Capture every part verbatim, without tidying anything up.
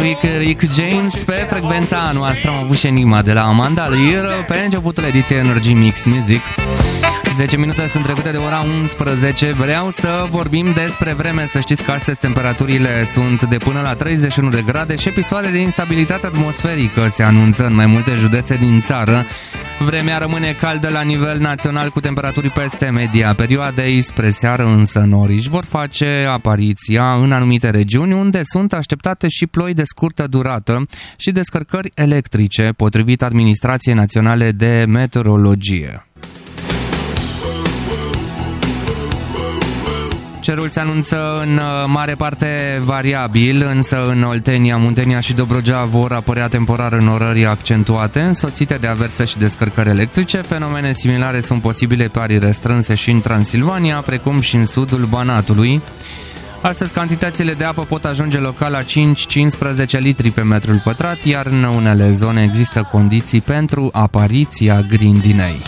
Rick, Rick James pe frecvența noastră. Am avut și Enigma de la Amanda Lear pe începutul ediției Energy Mix Music. zece minute sunt trecute de ora unsprezece. Vreau să vorbim despre vreme. Să știți că astăzi temperaturile sunt de până la treizeci și unu de grade și episoade de instabilitate atmosferică se anunță în mai multe județe din țară. Vremea rămâne caldă la nivel național cu temperaturi peste media perioadei. Spre seară însă nori își vor face apariția în anumite regiuni unde sunt așteptate și ploi de scurtă durată și descărcări electrice, potrivit Administrației Naționale de Meteorologie. Cerul se anunță în mare parte variabil, însă în Oltenia, Muntenia și Dobrogea vor apărea temporar înnorări accentuate, însoțite de averse și descărcări electrice. Fenomene similare sunt posibile pe arii restrânse și în Transilvania, precum și în sudul Banatului. Astăzi, cantitățile de apă pot ajunge local la cinci-cincisprezece litri pe metrul pătrat, iar în unele zone există condiții pentru apariția grindinei.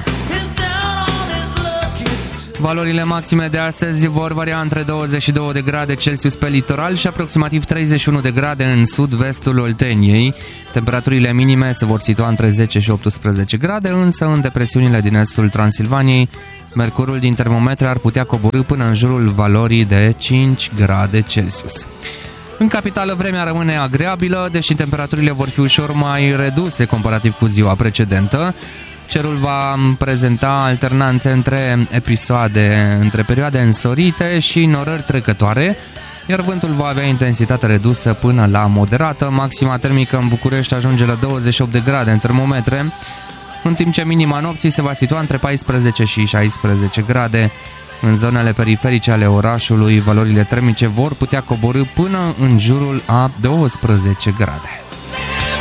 Valorile maxime de astăzi vor varia între douăzeci și două de grade Celsius pe litoral și aproximativ treizeci și unu de grade în sud-vestul Olteniei. Temperaturile minime se vor situa între zece și optsprezece grade, însă în depresiunile din estul Transilvaniei, mercurul din termometre ar putea coborî până în jurul valorii de cinci grade Celsius. În capitală vremea rămâne agreabilă, deși temperaturile vor fi ușor mai reduse comparativ cu ziua precedentă. Cerul va prezenta alternanțe între episoade, între perioade însorite și norări trecătoare, iar vântul va avea intensitate redusă până la moderată. Maxima termică în București ajunge la douăzeci și opt de grade în termometre, în timp ce minima nopții se va situa între paisprezece și șaisprezece grade. În zonele periferice ale orașului, valorile termice vor putea coborî până în jurul a douăsprezece grade.